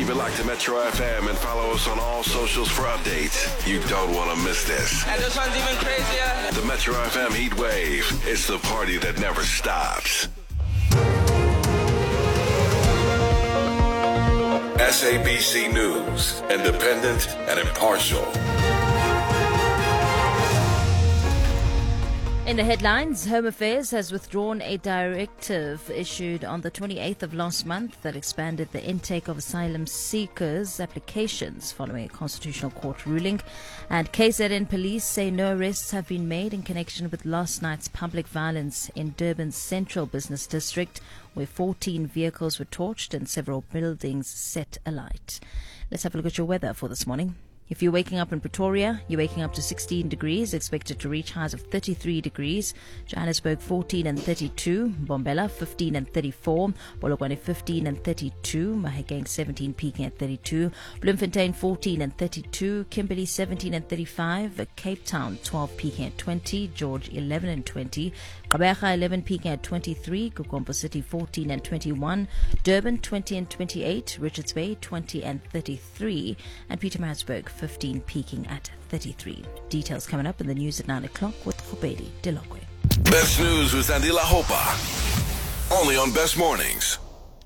Keep it locked to Metro FM and follow us on all socials for updates. You don't want to miss this. And this one's even crazier. The Metro FM Heat Wave. It's the party that never stops. SABC News, independent and impartial. In the headlines, Home Affairs has withdrawn a directive issued on the 28th of last month that expanded the intake of asylum seekers' applications following a constitutional court ruling. And KZN police say no arrests have been made in connection with last night's public violence in Durban's central business district, where 14 vehicles were torched and several buildings set alight. Let's have a look at your weather for this morning. If you're waking up in Pretoria, you're waking up to 16 degrees, expected to reach highs of 33 degrees. Johannesburg 14 and 32, Bombela 15 and 34, Polokwane 15 and 32, Mahikeng 17 peaking at 32, Bloemfontein 14 and 32, Kimberley 17 and 35, Cape Town 12 peaking at 20, George 11 and 20, Gqeberha 11 peaking at 23, Kukombo City 14 and 21, Durban 20 and 28, Richards Bay 20 and 33, and Pietermaritzburg 15 peaking at 33. Details coming up in the news at 9 o'clock with Khobedi Delokwe. Best news with Andila Hopa. Only on Best Mornings.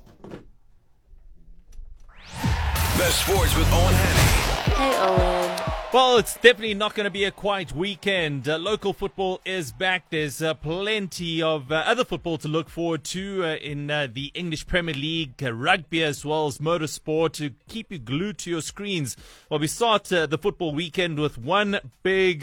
Best sports with Owen Hanny. Hey, Owen. Well, it's definitely not going to be a quiet weekend. Local football is back. There's plenty of other football to look forward to in the English Premier League, rugby as well as motorsport to keep you glued to your screens. Well, we start the football weekend with one big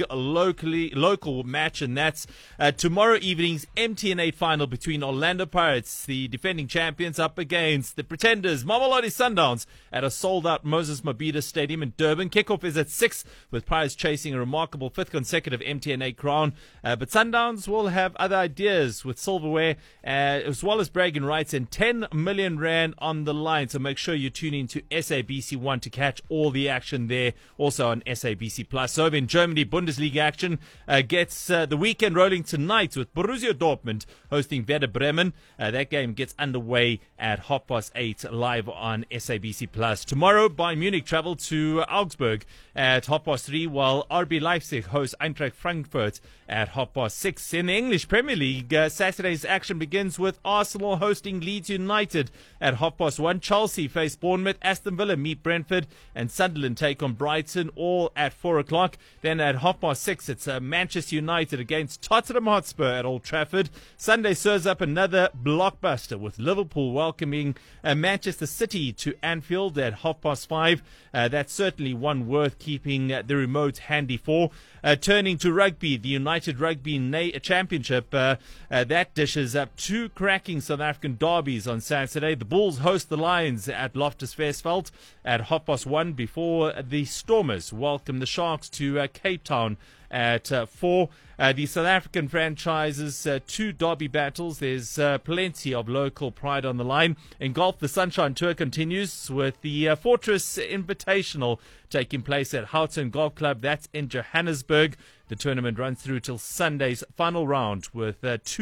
local match, and that's tomorrow evening's MTN8 final between Orlando Pirates, the defending champions, up against the pretenders, Mamelodi Sundowns, at a sold-out Moses Mabhida Stadium in Durban. Kickoff is at 6, with Pirates chasing a remarkable 5th consecutive MTN8 crown. But Sundowns will have other ideas with silverware, as well as bragging rights, and 10 million rand on the line. So make sure you tune in to SABC1 to catch all the action there, also on SABC Plus. So in Germany, Bundesliga action gets the weekend rolling tonight with Borussia Dortmund hosting Werder Bremen. That game gets underway at 8:30 live on SABC Plus. Tomorrow, Bayern Munich travel to Augsburg at 3:30, while RB Leipzig hosts Eintracht Frankfurt at 6:30. In the English Premier League, Saturday's action begins with Arsenal hosting Leeds United at 1:30. Chelsea face Bournemouth, Aston Villa meet Brentford, and Sunderland take on Brighton, all at 4 o'clock. Then at 6:30, it's Manchester United against Tottenham Hotspur at Old Trafford. Sunday serves up another blockbuster with Liverpool welcoming Manchester City to Anfield at 5:30. That's certainly one worth keeping the remote handy for. Turning to rugby, the United Rugby Championship, that dishes up two cracking South African derbies on Saturday. The Bulls host the Lions at Loftus Versfeld at 1:30 before the Stormers welcome the Sharks to Cape Town at 4. The South African franchises, two derby battles. There's plenty of local pride on the line. In golf, the Sunshine Tour continues with the Fortress Invitational taking place at Houghton Golf Club. That's in Johannesburg. The tournament runs through till Sunday's final round with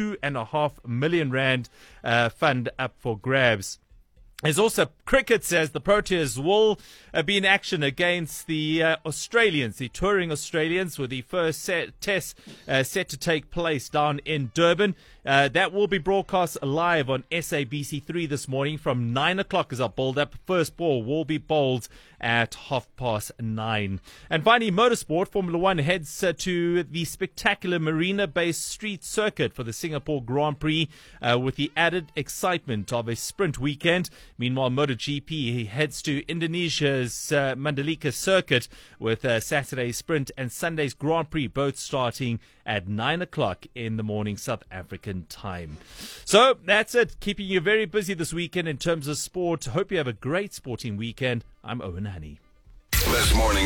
2.5 million rand fund up for grabs. There's also cricket, as the Proteas will be in action against the Australians, the touring Australians, with the first test set to take place down in Durban. That will be broadcast live on SABC3 this morning from 9 o'clock as our build-up. First ball will be bowled at 9:30. And finally, motorsport. Formula One heads to the spectacular marina-based street circuit for the Singapore Grand Prix with the added excitement of a sprint weekend. Meanwhile, MotoGP heads to Indonesia's Mandalika circuit with Saturday's sprint and Sunday's Grand Prix, both starting at 9 o'clock in the morning South African time. So that's it. Keeping you very busy this weekend in terms of sport. Hope you have a great sporting weekend. I'm Owen Hanny. This morning.